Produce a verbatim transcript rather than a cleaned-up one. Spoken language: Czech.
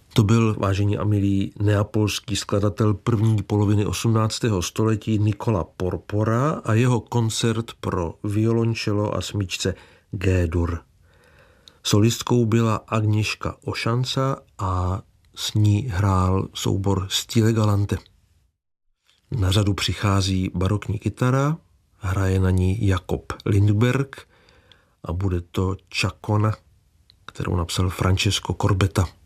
To byl, vážení a milí, neapolský skladatel první poloviny osmnáctého století Nicola Porpora a jeho koncert pro violončelo a smyčce G-dur. Solistkou byla Agnieszka Ošanca a s ní hrál soubor Stile Galante. Na řadu přichází barokní kytara, hraje na ní Jakob Lindberg a bude to Čakona, kterou napsal Francesco Corbetta.